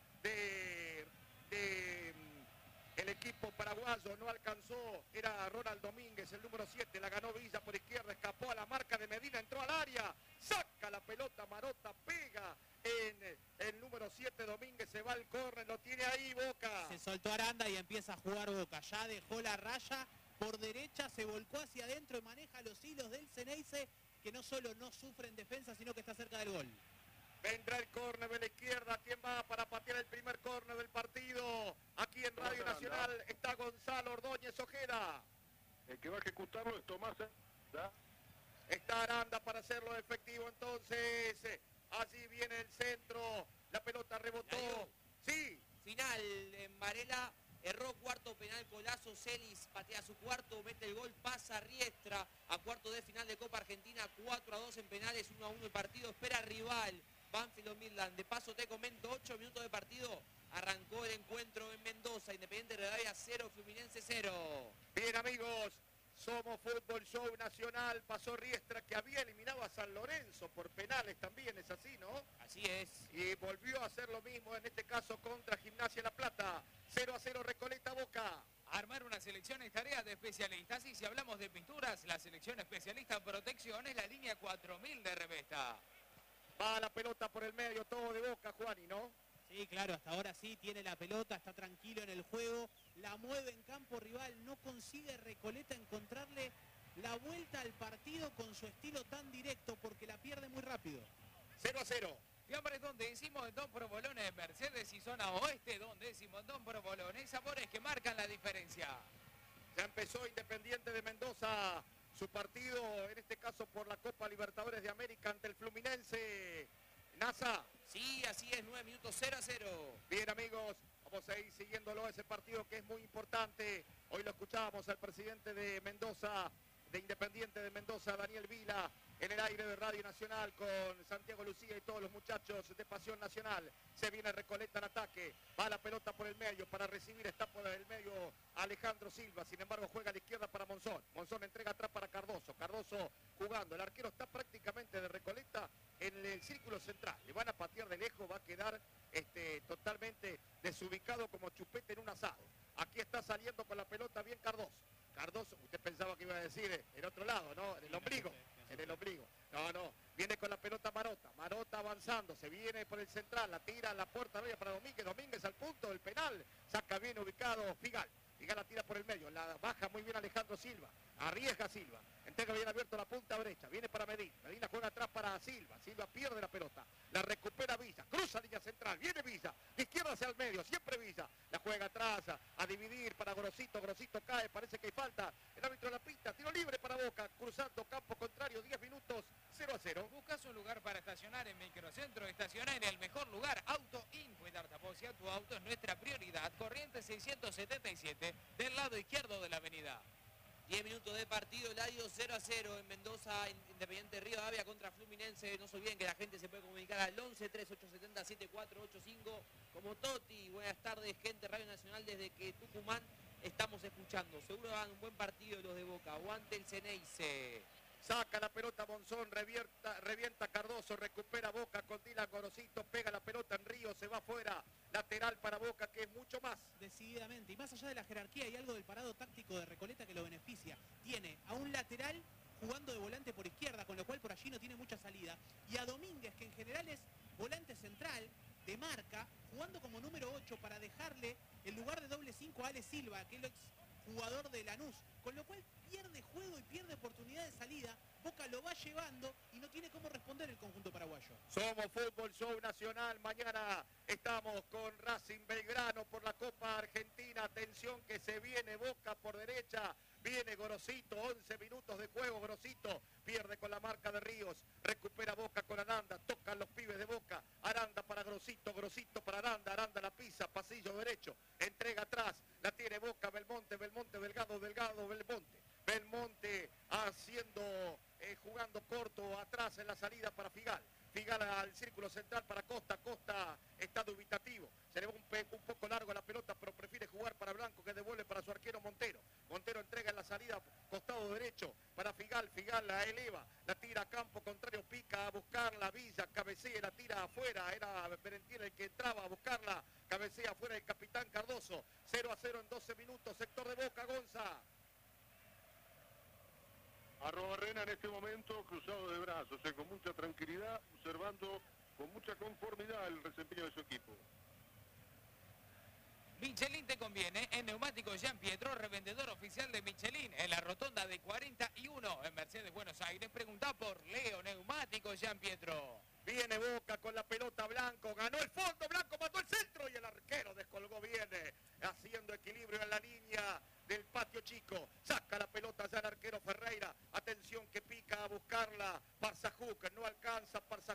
el equipo paraguayo, no alcanzó, era Ronald Domínguez, el número 7, la ganó Villa por izquierda, escapó a la marca de Medina, entró al área, saca la pelota Marota, pega en el número 7 Domínguez, se va al córner, lo tiene ahí Boca. Se soltó Aranda y empieza a jugar Boca, ya dejó la raya por derecha, se volcó hacia adentro y maneja los hilos del Ceneice, que no solo no sufre en defensa, sino que está cerca del gol. Vendrá el córner de la izquierda. ¿Quién va para patear el primer córner del partido? Aquí en Radio Nacional está Gonzalo Ordóñez Ojeda. El que va a ejecutarlo es Tomás. Está Aranda para hacerlo efectivo entonces. Allí viene el centro. La pelota rebotó. Sí. Final en Varela. Erró cuarto penal Colazo, Celis patea su cuarto, mete el gol, pasa Riestra a cuarto de final de Copa Argentina, 4-2 en penales, 1-1 el partido, espera rival, Banfield o Midland. De paso te comento, 8 minutos de partido, arrancó el encuentro en Mendoza, Independiente Rivadavia 0, Fluminense 0. Bien, amigos, somos Fútbol Show Nacional. Pasó Riestra, que había eliminado a San Lorenzo por penales también, es así, ¿no? Así es. Y volvió a hacer lo mismo, en este caso contra Gimnasia La Plata. 0-0 Recoleta Boca. Armar una selección es tarea de especialistas, y si hablamos de pinturas, la selección especialista en protección es la línea 4000 de Revesta. Va la pelota por el medio, todo de Boca, Juani, ¿no? Sí, claro, hasta ahora sí, tiene la pelota, está tranquilo en el juego, la mueve en campo rival, no consigue Recoleta encontrarle la vuelta al partido con su estilo tan directo porque la pierde muy rápido. 0-0. Fiambres donde decimos Don Provolones, Mercedes y zona oeste, donde decimos Don Provolones, sabores que marcan la diferencia. Ya empezó Independiente de Mendoza su partido, en este caso por la Copa Libertadores de América ante el Fluminense. NASA. Sí, así es, 9 minutos, 0-0. Bien, amigos, vamos a ir siguiéndolo, ese partido que es muy importante. Hoy lo escuchábamos al presidente de Mendoza, de Independiente de Mendoza, Daniel Vila, en el aire de Radio Nacional con Santiago Lucía y todos los muchachos de Pasión Nacional. Se viene Recoleta en ataque, va la pelota por el medio, para recibir está por el medio Alejandro Silva, sin embargo juega a la izquierda para Monzón. Monzón entrega atrás para Cardoso, Cardoso jugando, el arquero está prácticamente de Recoleta en el círculo central, le van a patear de lejos, va a quedar totalmente desubicado como chupete en un asado. Aquí está saliendo con la pelota bien Cardoso. Cardoso, usted pensaba que iba a decir el otro lado, ¿no? En el ombligo. En el ombligo. No. Viene con la pelota Marota. Marota avanzando. Se viene por el central. La tira a la puerta media para Domínguez. Domínguez al punto del penal. Saca bien ubicado Figal. Figal la tira por el medio. La baja muy bien Alejandro Silva. Arriesga Silva. Entrega bien abierto la punta derecha. Viene para Medina. Medina juega atrás para Silva. Silva pierde la pelota. La recupera Villa. Cruza línea central. Viene Villa. De izquierda hacia el medio. Siempre Villa. La juega atrás. A dividir para Grosito. Grosito cae. Parece que hay falta. El árbitro de la pista. Tiro libre para Boca. Cruzando campo contrario. 10 minutos. 0-0. Buscas un lugar para estacionar en Microcentro. Estaciona en el mejor lugar. Auto In. Cuidar Taposia. Tu auto es nuestra prioridad. Corriente 677. Del lado izquierdo de la avenida. 10 minutos de partido, Eladio 0-0 en Mendoza, Independiente Rivadavia contra Fluminense. No se olviden que la gente se puede comunicar al 11-3870-7485 como Toti. Buenas tardes, gente, Radio Nacional desde que Tucumán estamos escuchando. Seguro van un buen partido los de Boca. Aguante el Ceneice. Saca la pelota Monzón, revienta Cardoso, recupera Boca con Dylan Gorosito, pega la pelota en Río, se va afuera, lateral para Boca que es mucho más. Decididamente, y más allá de la jerarquía hay algo del parado táctico de Recoleta que lo beneficia. Tiene a un lateral jugando de volante por izquierda, con lo cual por allí no tiene mucha salida, y a Domínguez, que en general es volante central, de marca, jugando como número 8 para dejarle el lugar de doble 5 a Ale Silva, que es el jugador de Lanús, con lo cual pierde juego y pierde oportunidad de salida. Boca lo va llevando y no tiene cómo responder el conjunto paraguayo. Somos Fútbol Show Nacional. Mañana estamos con Racing Belgrano por la Copa Argentina. Atención que se viene Boca por derecha. Viene Gorosito, 11 minutos de juego. Gorosito pierde con la marca de Ríos. Recupera Boca con Aranda. Tocan los pibes de Boca. Aranda para Grosito, Grosito para Aranda. Aranda la pisa, pasillo derecho. Entrega atrás. La tiene Boca, Belmonte, Delgado, Belmonte. Belmonte haciendo, jugando corto atrás en la salida para Figal. Figal al círculo central para Costa. Costa está dubitativo. Se le va un poco largo la pelota, pero prefiere jugar para Blanco, que devuelve para su arquero Montero. Montero entrega en la salida, costado derecho para Figal. Figal la eleva, la tira a campo contrario, pica a buscarla. Villa cabecea, la tira afuera. Era Berentiel el que entraba a buscarla. Cabecea afuera el capitán Cardoso. 0-0 en 12 minutos. Sector de Boca, Gonza. Arrobarrena en este momento cruzado de brazos, con mucha tranquilidad, observando con mucha conformidad el desempeño de su equipo. Michelin te conviene. En Neumáticos Jean Pietro, revendedor oficial de Michelin, en la rotonda de 41 en Mercedes, Buenos Aires. Preguntá por Leo Neumáticos Jean Pietro. Viene Boca con la pelota. Blanco ganó el fondo, Blanco mandó el centro y el arquero descolgó bien, haciendo equilibrio en la línea del patio chico. Saca la pelota ya el arquero Ferreira. Atención que pica a buscarla Parzajuk, no alcanza Parzajuk.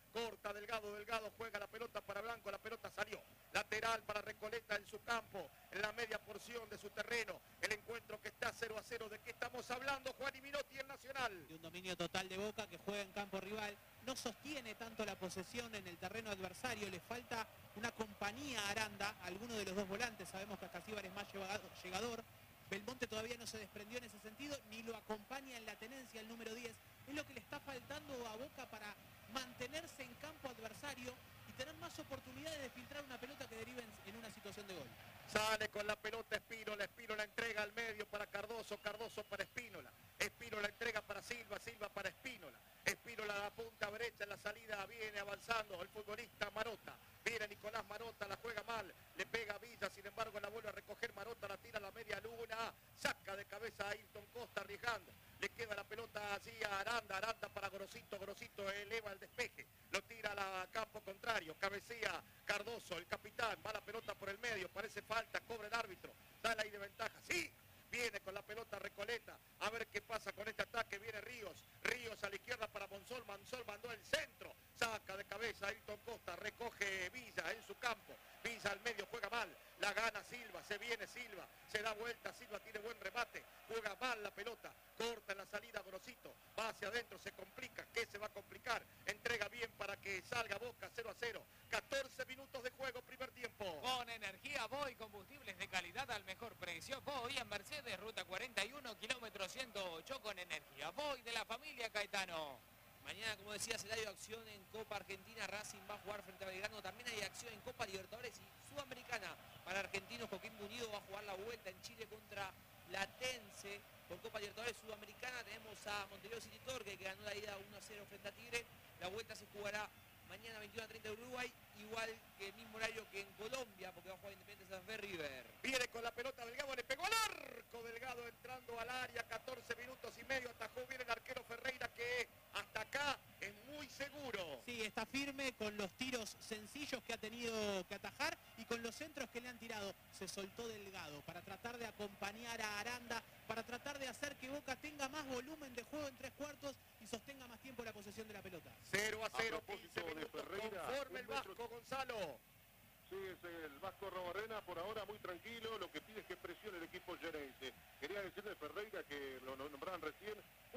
corta Delgado, Delgado juega la pelota para Blanco, la pelota salió. Lateral para Recoleta en su campo, en la media porción de su terreno. El encuentro que está 0-0. ¿De qué estamos hablando, Juan y Minotti, el Nacional? De un dominio total de Boca que juega en campo rival. No sostiene tanto la posesión en el terreno adversario. Le falta una compañía a Aranda, alguno de los dos volantes. Sabemos que Ascasíbar es más llegador. Belmonte todavía no se desprendió en ese sentido, ni lo acompaña en la tenencia el número 10. Es lo que le está faltando a Boca para mantenerse en campo adversario y tener más oportunidades de filtrar una pelota que derive en una situación de gol. Sale con la pelota Espínola, Espínola entrega al medio para Cardoso, Cardoso para Espínola. Espínola entrega para Silva, Silva para Espínola. Espínola a la punta derecha en la salida, viene avanzando el futbolista Marota. Viene Nicolás Marota, la juega mal, le pega a Villa, sin embargo la vuelve a recoger Marota, la tira a la media luna, saca de cabeza a Ayrton Costa arriesgando. Le queda la pelota así a Aranda, Aranda para Grosito, Grosito eleva el despeje, lo tira a campo contrario, cabecea Cardoso, el capitán, va la pelota por el medio, parece falta, cobra el árbitro, dale ahí de ventaja, sí, viene con la pelota Recoleta, a ver qué pasa con este ataque, viene Ríos, Ríos a la izquierda para Monzón, Monzón mandó el centro, saca de cabeza Ayrton Costa, recoge Villa en su campo, Villa al medio, juega mal, la gana Silva, se viene Silva, se da vuelta, Silva tiene buen remate, juega mal la pelota, corta en la salida Grosito, va hacia adentro, se complica, ¿qué se va a complicar? Entrega bien para que salga Boca 0-0, 14 minutos de juego, primer tiempo. Con energía Voy, combustibles de calidad al mejor precio. Voy en Mercedes, ruta 41, kilómetro 108, con energía Voy de la familia Caetano. Mañana, como decía, será de acción en Copa Argentina. Racing va a jugar frente a Belgrano. También hay acción en Copa Libertadores y Sudamericana. Para argentinos, Coquimbo Unido va a jugar la vuelta en Chile contra Latense. Por Copa Libertadores Sudamericana tenemos a Montevideo City Torque, que ganó la ida 1-0 frente a Tigre. La vuelta se jugará mañana 21:30 de Uruguay, igual que el mismo horario que en Colombia, porque va a jugar Independiente Santa Fe River. Viene con la pelota Delgado, le pegó al arco, Delgado entrando al área, 14 minutos y medio, atajó bien el arquero Ferreira, que hasta acá es muy seguro. Sí, está firme con los tiros sencillos que ha tenido que atajar y con los centros que le han tirado. Se soltó Delgado para tratar de acompañar a Aranda, para tratar de hacer que Boca tenga más volumen de juego en 3/4 y sostenga más tiempo la posesión de la pelota. 0-0, 15 de minutos, Ferreira, conforme el Vasco, Gonzalo. Sí, es el Vasco Robarrena por ahora muy tranquilo, lo que pide es que presione el equipo gerense. Quería decirle a Ferreira que lo nombraban recién,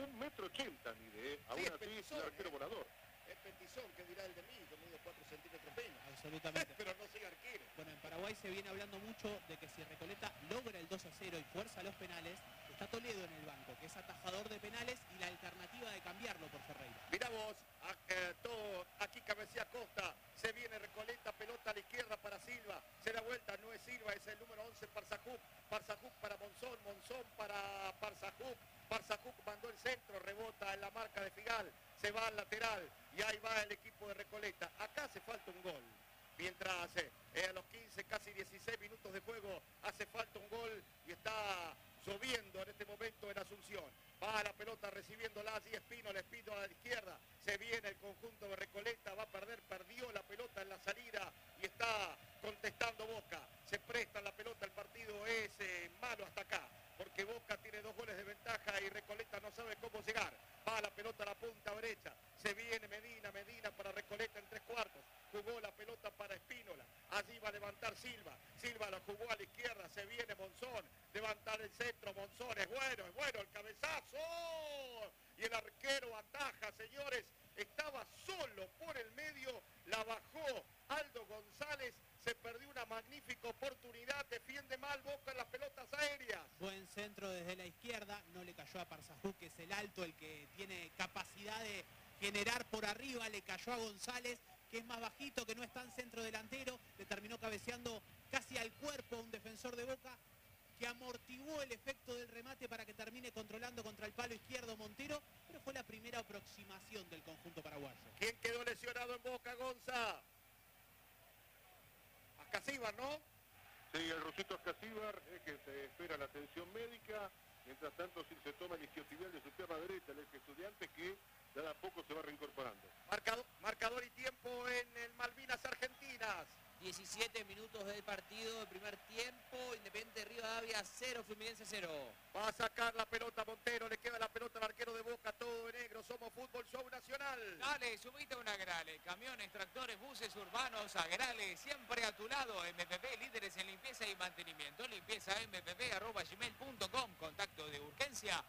1,80 m mide, aún Sí, así es petizón, un arquero volador. Es petizón, que dirá el de mí, que mide 4 centímetros menos. Absolutamente. Pero no soy arquero. Bueno, en Paraguay se viene hablando mucho de que si Recoleta logra el 2-0 y fuerza los penales, está Toledo en el banco, que es atajador de penales y la alternativa de cambiarlo por Ferreira. Mirá vos, todo, aquí cabecea Costa, se viene Recoleta, pelota a la izquierda para Silva, se da vuelta, no es Silva, es el número 11 Parzajuc, Parzajuc para Monzón, Monzón para Parzajuc, Parzajuc mandó el centro, rebota en la marca de Figal, se va al lateral y ahí va el equipo de Recoleta. Acá hace falta un gol. Mientras a los 15, casi 16 minutos de juego hace falta un gol y está lloviendo en este momento en Asunción. Va la pelota recibiéndola allí Espínola, Espínola a la izquierda. Se viene el conjunto de Recoleta, va a perder, perdió la pelota en la salida y está contestando Boca. Se presta la pelota, el partido es malo hasta acá, porque Boca tiene 2 goles de ventaja y Recoleta no sabe cómo llegar. Va la pelota a la punta derecha, se viene Medina, Medina para Recoleta en 3/4. Jugó la pelota para Espínola, allí va a levantar Silva, Silva la jugó a la izquierda, se viene Monzón, levantar el centro, Monzón, es bueno el cabezazo, y el arquero ataja, señores, estaba solo por el medio, la bajó Aldo González, se perdió una magnífica oportunidad, defiende mal Boca en las pelotas aéreas. Buen centro desde la izquierda, no le cayó a Parzajuc, que es el alto, el que tiene capacidad de generar por arriba, le cayó a González, que es más bajito, que no es tan centro delantero, le terminó cabeceando casi al cuerpo a un defensor de Boca, que amortiguó el efecto del remate para que termine controlando contra el palo izquierdo Montero, pero fue la primera aproximación del conjunto paraguayo. ¿Quién quedó lesionado en Boca, Gonza? Ascasíbar, ¿no? Sí, el rusito Ascasíbar, que se espera la atención médica. Mientras tanto, sí se toma el isquiotibial de su pierna derecha, el ex estudiante que de a poco se va reincorporando. Marcador y tiempo en el Malvinas Argentinas. 17 minutos del partido, el primer tiempo, Independiente Rivadavia 0, Fluminense 0. Va a sacar la pelota Montero, le queda la pelota al arquero de Boca, todo de negro, somos Fútbol Show Nacional. Dale, subite a un Agrale, camiones, tractores, buses urbanos, Agrale, siempre a tu lado, MPP, líderes en limpieza y mantenimiento, limpiezampp@gmail.com, contacto de urgencia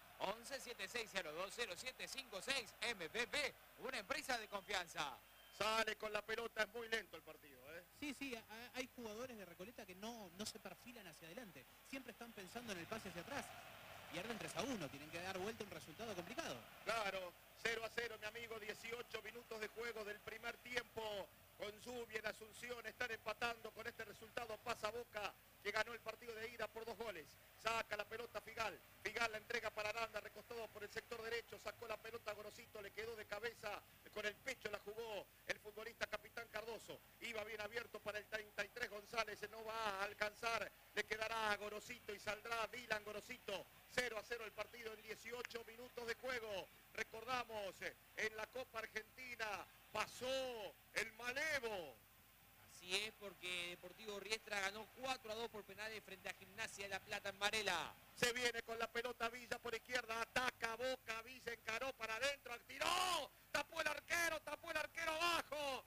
1176020756, MPP, una empresa de confianza. Sale con la pelota, es muy lento el partido, ¿eh? Sí, hay jugadores de Recoleta que no se perfilan hacia adelante. Siempre están pensando en el pase hacia atrás. Pierden 3-1, tienen que dar vuelta un resultado complicado. Claro, 0-0, mi amigo, 18 minutos de juego del primer tiempo. Con Zubi en Asunción, están empatando con este resultado. Pasa Boca, que ganó el partido de ida por 2 goles. Saca la pelota Figal. Figal la entrega para Aranda, recostado por el sector derecho. Sacó la pelota a Gorosito, le quedó de cabeza. Con el pecho la jugó el futbolista capitán Cardoso. Iba bien abierto para el 33 González. No va a alcanzar. Le quedará a Gorosito y saldrá Dylan Gorosito. 0-0 el partido en 18 minutos de juego. Recordamos, en la Copa Argentina pasó el Malevo. Así es, porque Deportivo Riestra ganó 4-2 por penales frente a Gimnasia de La Plata en Varela. Se viene con la pelota Villa por izquierda, ataca Boca, Villa encaró para adentro, tiró, tapó el arquero abajo,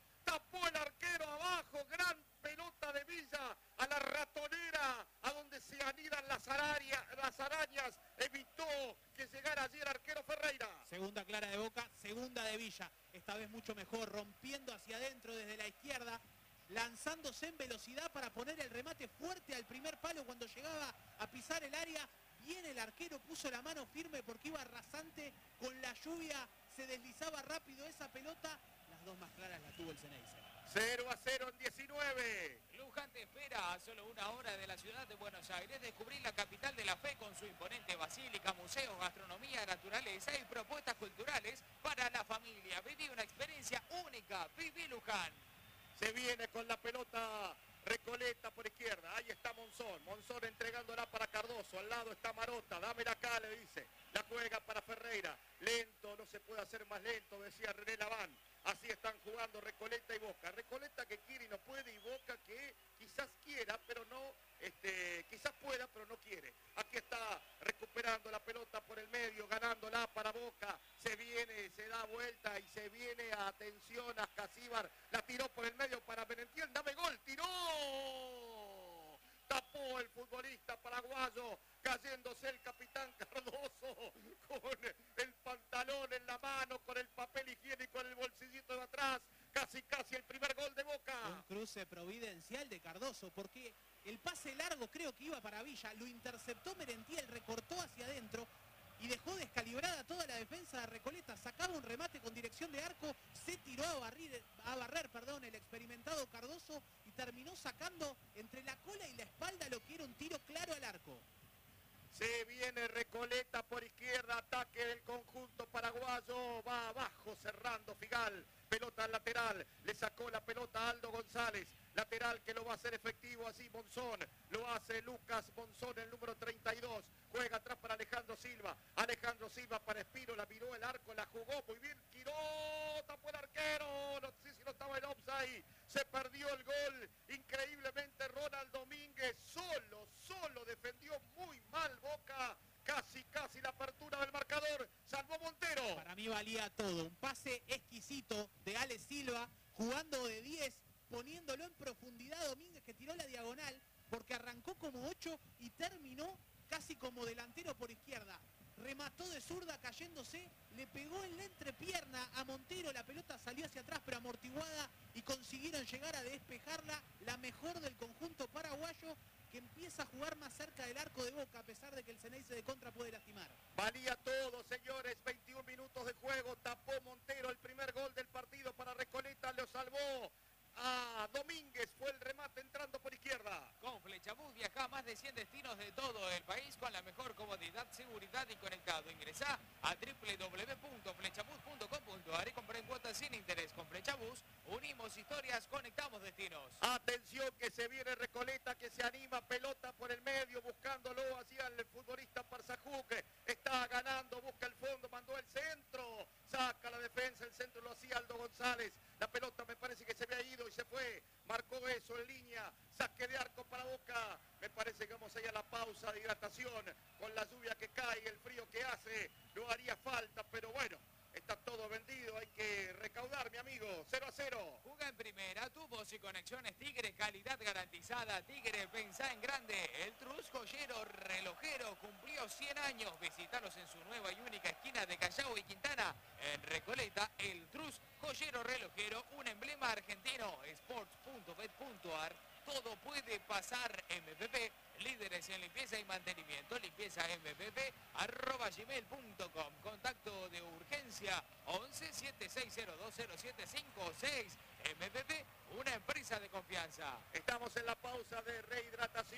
gran pelota de Villa a la ratonera, a donde se anidan las arañas, evitó que llegara allí el arquero Ferreira. Segunda clara de Boca, segunda de Villa, esta vez mucho mejor, rompiendo hacia adentro desde la izquierda, lanzándose en velocidad para poner el remate fuerte al primer palo cuando llegaba a pisar el área. Viene el arquero, puso la mano firme porque iba rasante con la lluvia, se deslizaba rápido esa pelota. Las dos más claras las tuvo el Ceneice. 0-0 en 19. Luján te espera a solo 1 hora de la ciudad de Buenos Aires. Descubrir la capital de la fe con su imponente basílica, museos, gastronomía, naturaleza y propuestas culturales para la familia. Viví una experiencia única. Viví Luján. Se viene con la pelota Recoleta por izquierda. Ahí está Monzón. Monzón entregándola para Cardoso. Al lado está Marota. Dámela acá, le dice. La juega para Ferreira. Lento, no se puede hacer más lento, decía René Laván. Así están jugando Recoleta y Boca. Recoleta que quiere y no puede, y Boca que quizás quiera, pero no, quizás pueda, pero no quiere. Aquí está recuperando la pelota por el medio, ganándola para Boca. Se viene, se da vuelta y se viene, atención, a Casíbar. La tiró por el medio para Benentiel. Dame gol, tiró. Tapó el futbolista paraguayo, cayéndose el capitán Cardoso con el pantalón en la mano, con el papel higiénico en el bolsillito de atrás. Casi el primer gol de Boca. Un cruce providencial de Cardoso, porque el pase largo creo que iba para Villa, lo interceptó Merentiel, recortó hacia adentro y dejó descalibrada toda la defensa de Recoleta. Sacaba un remate con dirección de arco, se tiró a barrer el experimentado Cardoso y terminó sacando entre la cola y la espalda lo que era un tiro claro al arco. Se viene Recoleta por izquierda, ataque del conjunto paraguayo, va abajo cerrando Figal, pelota al lateral, le sacó la pelota a Aldo González, lateral que lo va a hacer efectivo así Monzón, lo hace Lucas Monzón, el número 32, juega atrás para Alejandro Silva para Espino, la miró el arco, la jugó muy bien, tiró, tapó el arquero, no sé si no estaba en offside, se perdió el gol, increíblemente Ronald Domínguez solo defendió muy mal Boca, casi la apertura del marcador, salvó Montero. Para mí valía todo, un pase exquisito de Ale Silva, jugando de 10, poniéndolo en profundidad Domínguez, que tiró la diagonal, porque arrancó como 8 y terminó casi como delantero por izquierda. Remató de zurda cayéndose, le pegó en la entrepierna a Montero, la pelota salió hacia atrás pero amortiguada y consiguieron llegar a despejarla, la mejor del conjunto paraguayo, que empieza a jugar más cerca del arco de Boca a pesar de que el Ceneice de contra puede lastimar. Valía todo, señores, 21 minutos de juego, tapó Montero el primer gol del partido para Recoleta, lo salvó a Domínguez, fue el remate entrando por izquierda. Con Flechabús viaja a más de 100 destinos de todo el país con la mejor comodidad, seguridad y conectado. Ingresá a www.flechabús.com.ar y comprá en cuotas sin interés. Con Flechabús unimos historias, conectamos destinos. Atención que se viene Recoleta, que se anima, pelota por el medio, buscándolo hacia el futbolista Parzajuk, está ganando, busca el fondo, mandó el centro, saca la defensa, el centro lo hacía Aldo González, la pelota me parece que se había ido y se fue, marcó eso Alonso en línea, saque de arco para Boca. Me parece que vamos a ir a la pausa de hidratación. Con la lluvia que cae, el frío que hace, no haría falta, pero bueno, está todo vendido, hay que recaudar, mi amigo. 0-0. Juega en primera, tu voz y conexiones Tigre, calidad garantizada. Tigre, pensá en grande. El Trus joyero relojero cumplió 100 años. Visítalos en su nueva y única esquina de Callao y Quintana. En Recoleta, el Trus joyero relojero, un emblema argentino. Sports.bet.ar. Todo puede pasar. MPP, líderes en limpieza y mantenimiento. Limpieza mpp@gmail.com. Contacto de urgencia 11 7602 0756. MPP, una empresa de confianza. Estamos en la pausa de rehidratación.